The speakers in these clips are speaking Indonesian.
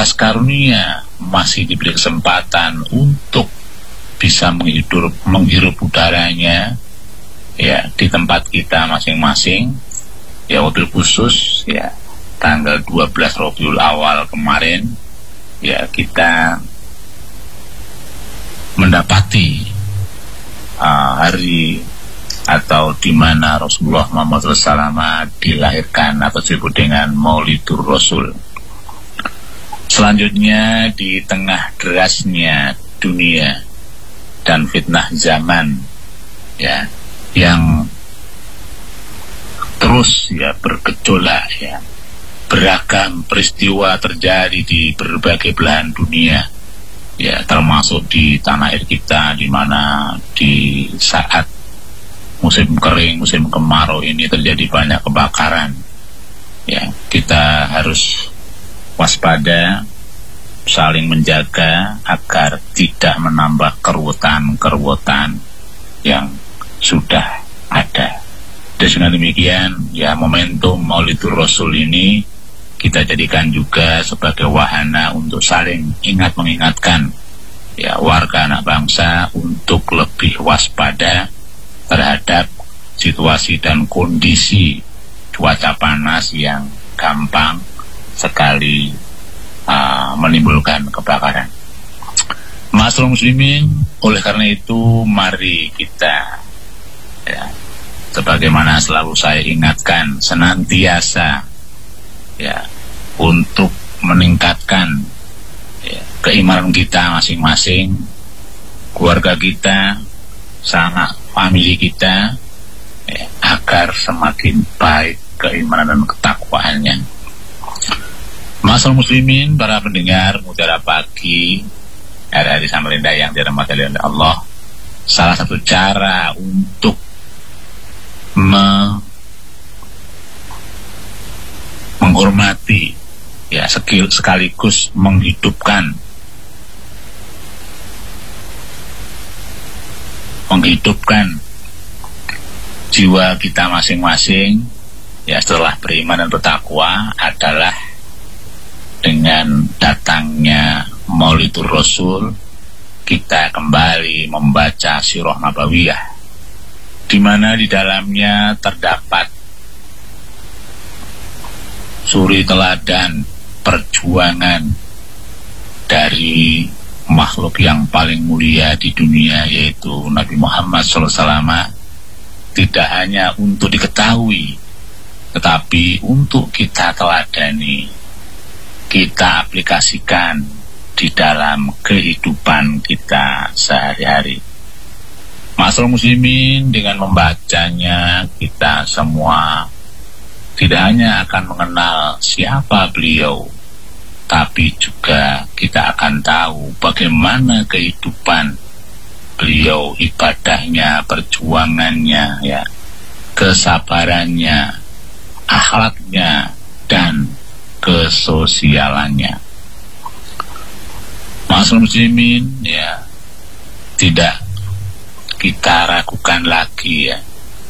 atas karunia masih diberi kesempatan untuk bisa menghirup udaranya ya di tempat kita masing-masing. Ya wabil khusus ya tanggal 12 Rabiul Awal kemarin ya kita mendapati hari atau di mana Rasulullah Muhammad SAW dilahirkan atau disebut dengan Maulidur Rasul. Selanjutnya di tengah derasnya dunia dan fitnah zaman ya yang terus ya bergejolak ya, beragam peristiwa terjadi di berbagai belahan dunia ya, termasuk di tanah air kita, di mana di saat musim kering, musim kemarau ini terjadi banyak kebakaran ya. Kita harus waspada, saling menjaga agar tidak menambah keruwetan yang sudah ada. Dengan demikian ya, momentum Maulidur Rasul ini kita jadikan juga sebagai wahana untuk saling mengingatkan ya warga anak bangsa untuk lebih waspada terhadap situasi dan kondisi cuaca panas yang gampang sekali menimbulkan kebakaran. Ma'asyiral muslimin, oleh karena itu mari kita ya, sebagaimana selalu saya ingatkan senantiasa ya, untuk meningkatkan ya, keimanan kita masing-masing, keluarga kita, sama famili kita ya, agar semakin baik keimanan dan ketakwaannya. Ma'asyiral muslimin, para pendengar Mutiara Pagi RRI Samarinda yang dirahmati oleh Allah, salah satu cara untuk menghormati ya sekaligus menghidupkan jiwa kita masing-masing ya setelah beriman dan bertakwa adalah dengan datangnya Maulidur Rasul. Kita kembali membaca Sirah Nabawiyah, di mana di dalamnya terdapat suri teladan perjuangan dari makhluk yang paling mulia di dunia, yaitu Nabi Muhammad SAW. Tidak hanya untuk diketahui, tetapi untuk kita teladani, kita aplikasikan di dalam kehidupan kita sehari-hari. Ma'asyiral muslimin, dengan membacanya kita semua tidak hanya akan mengenal siapa beliau, tapi juga kita akan tahu bagaimana kehidupan beliau, ibadahnya, perjuangannya ya, kesabarannya, akhlaknya, dan kesosialannya. Ma'asyiral muslimin ya, tidak kita ragukan lagi ya,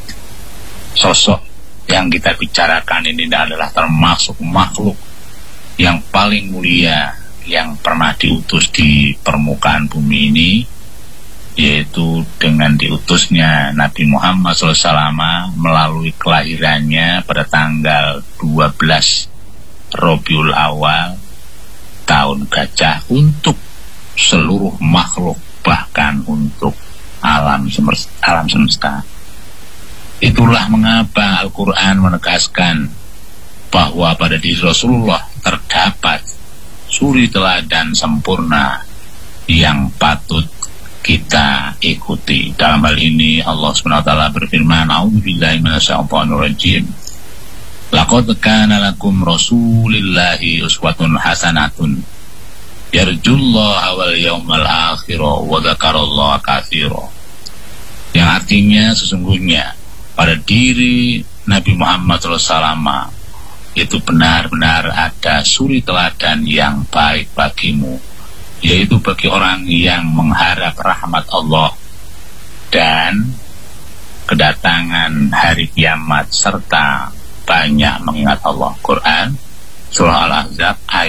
sosok yang kita bicarakan ini adalah termasuk makhluk yang paling mulia yang pernah diutus di permukaan bumi ini, yaitu dengan diutusnya Nabi Muhammad SAW melalui kelahirannya pada tanggal 12 Rabiul Awal tahun gajah untuk seluruh makhluk, bahkan untuk alam semesta. Itulah mengapa Al-Quran menegaskan bahwa pada diri Rasulullah terdapat suri teladan sempurna yang patut kita ikuti. Dalam hal ini Allah SWT berfirman, A'udzubillahi minasyaitonir rajim. Laqad kana lakum rasulillahi uswatun hasanatun yarjullaha wal yawmal akhir wa dzakarallaha katsira. Yang artinya sesungguhnya pada diri Nabi Muhammad SAW itu benar-benar ada suri teladan yang baik bagimu, yaitu bagi orang yang mengharap rahmat Allah dan kedatangan hari kiamat serta banyak mengingat Allah. Quran Surah Al-Ahzab ayat